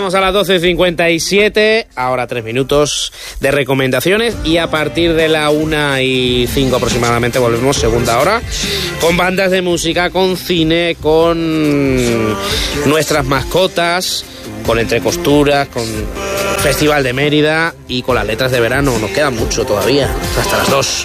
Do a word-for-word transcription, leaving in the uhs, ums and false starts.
Llegamos a las doce cincuenta y siete, ahora tres minutos de recomendaciones y a partir de la una y cinco aproximadamente volvemos, segunda hora, con bandas de música, con cine, con nuestras mascotas, con Entre Costuras, con Festival de Mérida y con las letras de verano. Nos queda mucho todavía, hasta las dos.